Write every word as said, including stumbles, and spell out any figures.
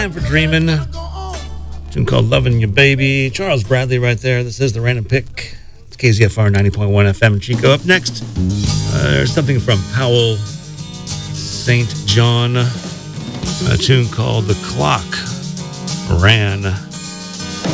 Time for Dreamin'. A tune called Lovin' You Baby. Charles Bradley right there. This is the random pick. It's K Z F R ninety point one F M in Chico. Up next, uh, there's something from Powell Saint John. A tune called The Clock Ran.